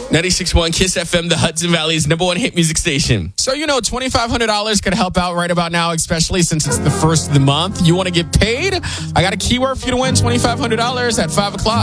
96.1 Kiss FM, the Hudson Valley's number one hit music station. So, $2,500 could help out right about now, especially since it's the first of the month. You want to get paid? I got a keyword for you to win $2,500 at 5 o'clock.